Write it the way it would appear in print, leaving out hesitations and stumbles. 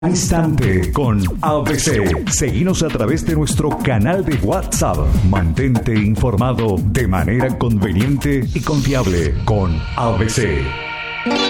Instante con ABC. Seguinos a través de nuestro canal de WhatsApp. Mantente informado de manera conveniente y confiable con ABC.